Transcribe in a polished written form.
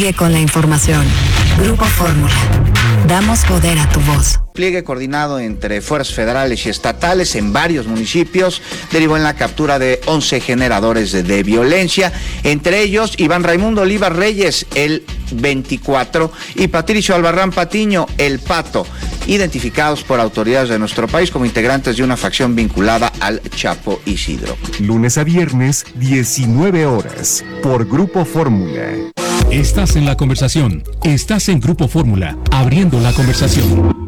Sigue con la información. Grupo Fórmula. Damos poder a tu voz. Pliegue coordinado entre fuerzas federales y estatales en varios municipios derivó en la captura de 11 generadores de violencia, entre ellos Iván Raimundo Oliva Reyes, el 24, y Patricio Albarrán Patiño, el Pato, identificados por autoridades de nuestro país como integrantes de una facción vinculada al Chapo Isidro. Lunes a viernes, 19 horas, por Grupo Fórmula. Estás en la conversación. Estás en Grupo Fórmula, abriendo la conversación.